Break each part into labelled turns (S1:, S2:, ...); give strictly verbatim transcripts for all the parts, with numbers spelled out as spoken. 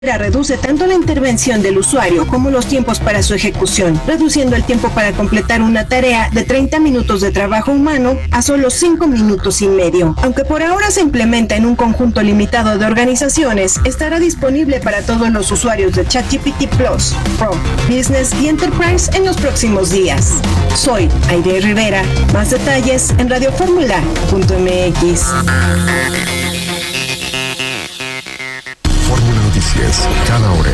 S1: Reduce tanto la intervención del usuario como los tiempos para su ejecución, reduciendo el tiempo para completar una tarea de treinta minutos de trabajo humano a solo cinco minutos y medio. Aunque por ahora se implementa en un conjunto limitado de organizaciones, estará disponible para todos los usuarios de ChatGPT Plus, Pro, Business y Enterprise en los próximos días. Soy Aide Rivera. Más detalles en radio fórmula punto m x.
S2: Cada hora.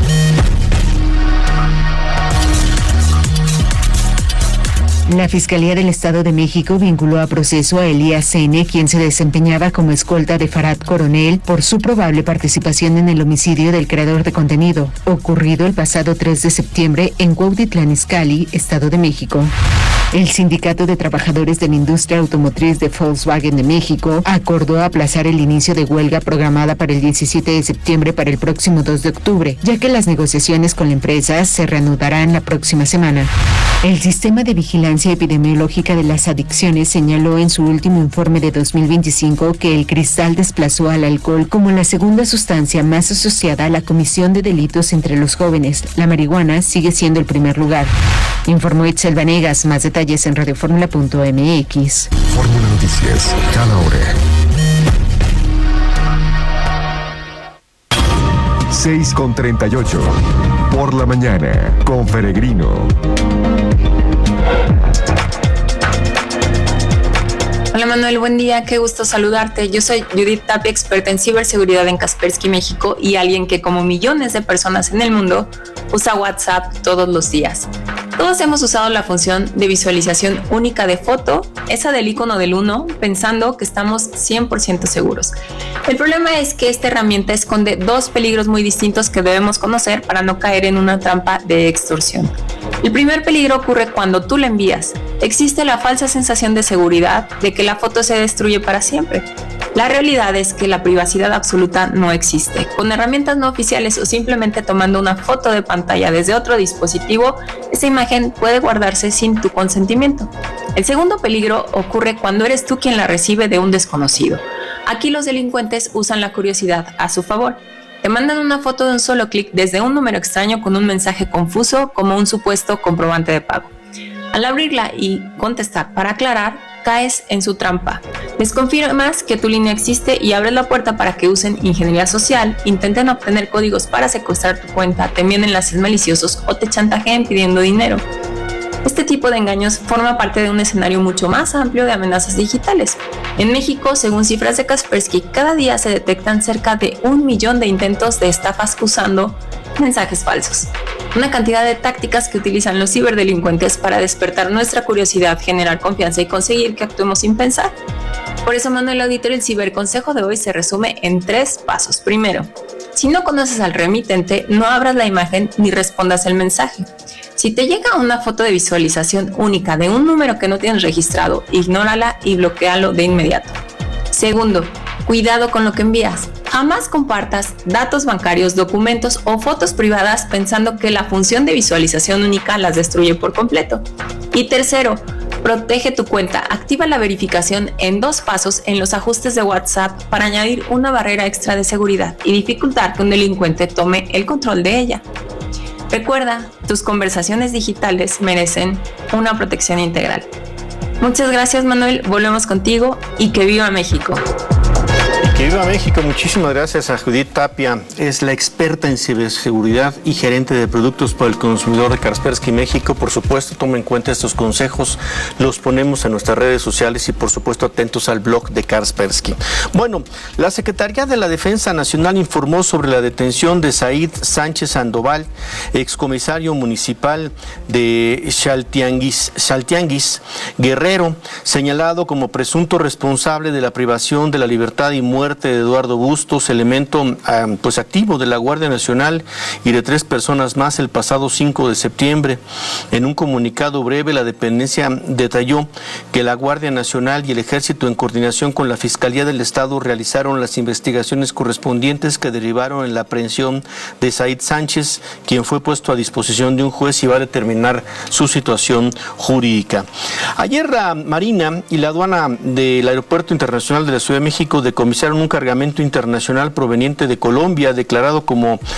S3: La Fiscalía del Estado de México vinculó a proceso a Elías N., quien se desempeñaba como escolta de Farad Coronel por su probable participación en el homicidio del creador de contenido, ocurrido el pasado tres de septiembre en Cuautitlán Izcalli, Estado de México. El Sindicato de Trabajadores de la Industria Automotriz de Volkswagen de México acordó aplazar el inicio de huelga programada para el diecisiete de septiembre para el próximo dos de octubre, ya que las negociaciones con la empresa se reanudarán la próxima semana. El Sistema de Vigilancia Epidemiológica de las Adicciones señaló en su último informe de dos mil veinticinco que el cristal desplazó al alcohol como la segunda sustancia más asociada a la comisión de delitos entre los jóvenes. La marihuana sigue siendo el primer lugar. Informó Itzel Vanegas. Más detalles en radio fórmula punto m x.
S2: Fórmula Noticias, cada hora. seis con treinta y ocho. Por la mañana, con Peregrino.
S4: Hola Manuel, buen día, qué gusto saludarte. Yo soy Judith Tapia, experta en ciberseguridad en Kaspersky México y alguien que, como millones de personas en el mundo, usa WhatsApp todos los días. Todos hemos usado la función de visualización única de foto, esa del icono del uno, pensando que estamos cien por ciento seguros. El problema es que esta herramienta esconde dos peligros muy distintos que debemos conocer para no caer en una trampa de extorsión. El primer peligro ocurre cuando tú la envías. Existe la falsa sensación de seguridad de que la foto se destruye para siempre. La realidad es que la privacidad absoluta no existe. Con herramientas no oficiales o simplemente tomando una foto de pantalla desde otro dispositivo, esa imagen puede guardarse sin tu consentimiento. El segundo peligro ocurre cuando eres tú quien la recibe de un desconocido. Aquí los delincuentes usan la curiosidad a su favor. Te mandan una foto de un solo clic desde un número extraño con un mensaje confuso como un supuesto comprobante de pago. Al abrirla y contestar para aclarar, caes en su trampa. Les confirmas que tu línea existe y abres la puerta para que usen ingeniería social, intenten obtener códigos para secuestrar tu cuenta, te envíen enlaces maliciosos o te chantajeen pidiendo dinero. Este tipo de engaños forma parte de un escenario mucho más amplio de amenazas digitales. En México, según cifras de Kaspersky, cada día se detectan cerca de un millón de intentos de estafas usando mensajes falsos. Una cantidad de tácticas que utilizan los ciberdelincuentes para despertar nuestra curiosidad, generar confianza y conseguir que actuemos sin pensar. Por eso, Manuel Auditor, el ciberconsejo de hoy se resume en tres pasos. Primero, si no conoces al remitente, no abras la imagen ni respondas el mensaje. Si te llega una foto de visualización única de un número que no tienes registrado, ignórala y bloquéalo de inmediato. Segundo, cuidado con lo que envías. Jamás compartas datos bancarios, documentos o fotos privadas pensando que la función de visualización única las destruye por completo. Y tercero, protege tu cuenta. Activa la verificación en dos pasos en los ajustes de WhatsApp para añadir una barrera extra de seguridad y dificultar que un delincuente tome el control de ella. Recuerda, tus conversaciones digitales merecen una protección integral. Muchas gracias, Manuel. Volvemos contigo y que viva México.
S5: Que viva México. Muchísimas gracias a Judith Tapia. Es la experta en ciberseguridad y gerente de productos para el consumidor de Kaspersky México. Por supuesto, toma en cuenta estos consejos. Los ponemos en nuestras redes sociales y, por supuesto, atentos al blog de Kaspersky. Bueno, la Secretaría de la Defensa Nacional informó sobre la detención de Said Sánchez Sandoval, excomisario municipal de Chaltianguis, Chaltianguis Guerrero, señalado como presunto responsable de la privación de la libertad y muerte de Eduardo Bustos, elemento um, pues activo de la Guardia Nacional, y de tres personas más el pasado cinco de septiembre. En un comunicado breve, la dependencia detalló que la Guardia Nacional y el Ejército, en coordinación con la Fiscalía del Estado, realizaron las investigaciones correspondientes que derivaron en la aprehensión de Said Sánchez, quien fue puesto a disposición de un juez y va a determinar su situación jurídica. Ayer la Marina y la aduana del Aeropuerto Internacional de la Ciudad de México decomisaron un cargamento internacional proveniente de Colombia, declarado como